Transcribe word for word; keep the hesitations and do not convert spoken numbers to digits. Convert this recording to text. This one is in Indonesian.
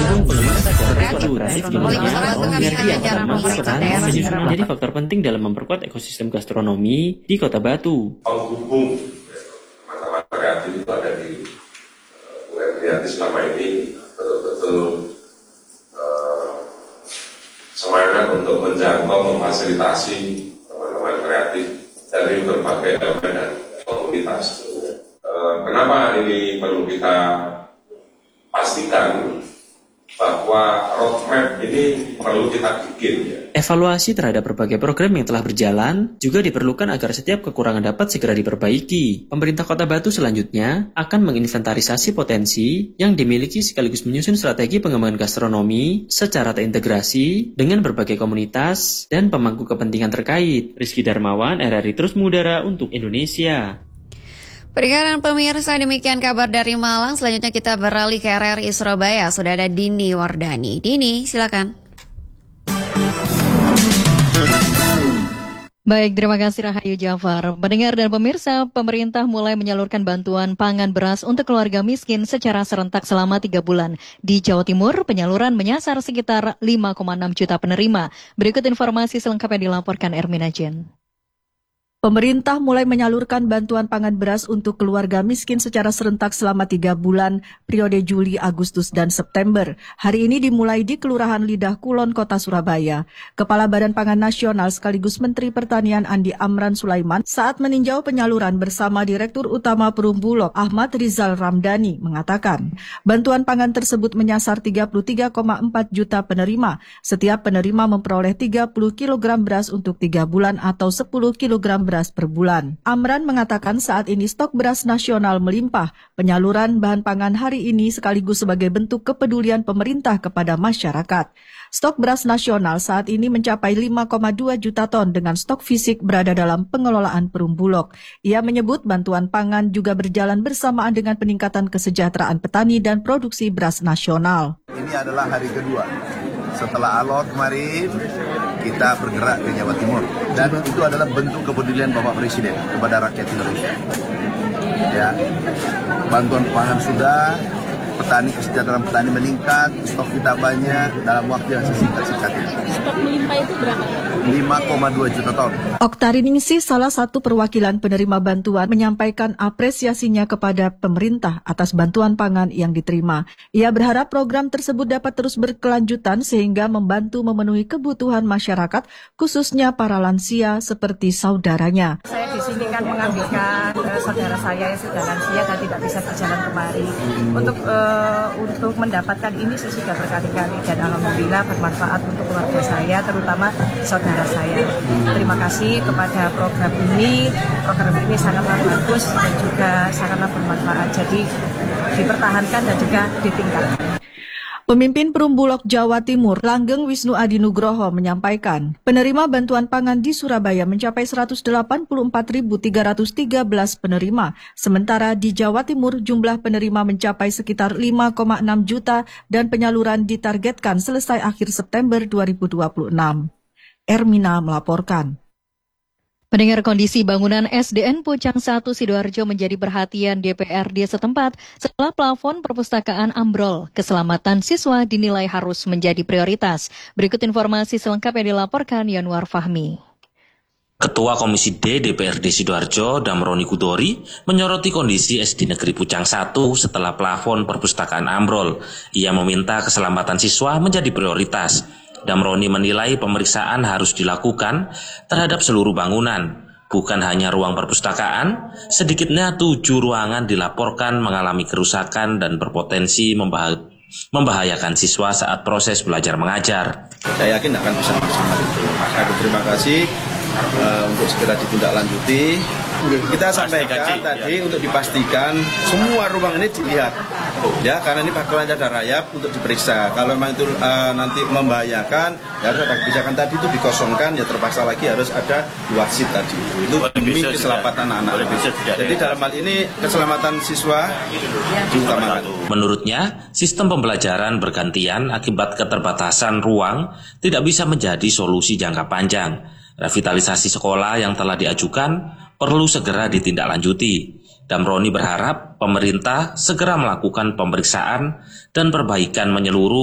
menjadi faktor penting dalam memperkuat ekosistem gastronomi di Kota Batu. Penghubung teman-teman kreatif itu ada di U M Kreatif selama ini betul-betul uh, semangat untuk menjangkau, memfasilitasi teman-teman kreatif dari berbagai elemen dan komunitas. Uh, kenapa ini perlu kita pastikan bahwa roadmap ini perlu kita bikin ya. Evaluasi terhadap berbagai program yang telah berjalan juga diperlukan agar setiap kekurangan dapat segera diperbaiki. Pemerintah Kota Batu selanjutnya akan menginventarisasi potensi yang dimiliki sekaligus menyusun strategi pengembangan gastronomi secara terintegrasi dengan berbagai komunitas dan pemangku kepentingan terkait. Rizky Darmawan, R R I Terus Mengudara untuk Indonesia. Perikanan pemirsa, demikian kabar dari Malang. Selanjutnya kita beralih ke R R I Surabaya. Sudah ada Dini Wardani. Dini, silakan. Baik, terima kasih Rahayu Jafar. Pendengar dan pemirsa, pemerintah mulai menyalurkan bantuan pangan beras untuk keluarga miskin secara serentak selama tiga bulan. Di Jawa Timur, penyaluran menyasar sekitar lima koma enam juta penerima. Berikut informasi selengkapnya dilaporkan Ermina Jen. Pemerintah mulai menyalurkan bantuan pangan beras untuk keluarga miskin secara serentak selama tiga bulan, periode Juli, Agustus, dan September. Hari ini dimulai di Kelurahan Lidah Kulon, Kota Surabaya. Kepala Badan Pangan Nasional sekaligus Menteri Pertanian Andi Amran Sulaiman saat meninjau penyaluran bersama Direktur Utama Perumbulok Ahmad Rizal Ramdhani mengatakan, bantuan pangan tersebut menyasar tiga puluh tiga koma empat juta penerima. Setiap penerima memperoleh tiga puluh kilogram beras untuk tiga bulan atau sepuluh kilogram beras per bulan. Amran mengatakan saat ini stok beras nasional melimpah. Penyaluran bahan pangan hari ini sekaligus sebagai bentuk kepedulian pemerintah kepada masyarakat. Stok beras nasional saat ini mencapai lima koma dua juta ton dengan stok fisik berada dalam pengelolaan Perumbulok. Ia menyebut bantuan pangan juga berjalan bersamaan dengan peningkatan kesejahteraan petani dan produksi beras nasional. Ini adalah hari kedua. Setelah alot kemarin, kita bergerak ke Jawa Timur. Dan itu adalah bentuk kepedulian Bapak Presiden kepada rakyat Indonesia. Ya, bantuan pangan sudah, petani, kesejahteraan petani meningkat, stok kita banyak dalam waktu yang sesingkat-singkatnya. Stok melimpah itu berapa? lima koma dua juta ton. Oktariningsih, salah satu perwakilan penerima bantuan, menyampaikan apresiasinya kepada pemerintah atas bantuan pangan yang diterima. Ia berharap program tersebut dapat terus berkelanjutan sehingga membantu memenuhi kebutuhan masyarakat, khususnya para lansia seperti saudaranya. Saya di sini kan mengambilkan uh, saudara saya yang sudah lansia dan tidak bisa berjalan kemari. Untuk uh, untuk mendapatkan ini saya sudah berkali-kali dan alhamdulillah bermanfaat untuk keluarga saya, terutama saudara saya. Terima kasih kepada program ini. Program ini sangatlah bagus dan juga sangatlah bermanfaat. Jadi dipertahankan dan juga ditingkatkan. Pemimpin Perumbulok Jawa Timur, Langgeng Wisnu Adi Nugroho menyampaikan, penerima bantuan pangan di Surabaya mencapai seratus delapan puluh empat ribu tiga ratus tiga belas penerima. Sementara di Jawa Timur jumlah penerima mencapai sekitar lima koma enam juta dan penyaluran ditargetkan selesai akhir September dua ribu dua puluh enam. Ermina melaporkan. Pendengar, kondisi bangunan S D N Pucang satu Sidoarjo menjadi perhatian D P R D setempat setelah plafon perpustakaan ambrol. Keselamatan siswa dinilai harus menjadi prioritas. Berikut informasi selengkapnya dilaporkan Yanuar Fahmi. Ketua Komisi D D P R D Sidoarjo, Damroni Kudori, menyoroti kondisi S D Negeri Pucang satu setelah plafon perpustakaan ambrol. Ia meminta keselamatan siswa menjadi prioritas. Damroni menilai pemeriksaan harus dilakukan terhadap seluruh bangunan, bukan hanya ruang perpustakaan. Sedikitnya tujuh ruangan dilaporkan mengalami kerusakan dan berpotensi membah- membahayakan siswa saat proses belajar mengajar. Saya yakin akan bisa maksimal itu. Maka terima kasih uh, untuk segera ditindaklanjuti. Kita sampaikan tadi untuk dipastikan semua ruang ini dilihat, ya, karena ini bakalan ada rayap untuk diperiksa. Kalau memang itu uh, nanti membahayakan, ya harus ada kebijakan tadi itu dikosongkan, ya terpaksa lagi harus ada wasit tadi. Itu demi keselamatan anak-anak. Jadi dalam hal ini keselamatan siswa diutamakan. Menurutnya, sistem pembelajaran bergantian akibat keterbatasan ruang tidak bisa menjadi solusi jangka panjang. Revitalisasi sekolah yang telah diajukan perlu segera ditindaklanjuti. Damroni berharap pemerintah segera melakukan pemeriksaan dan perbaikan menyeluruh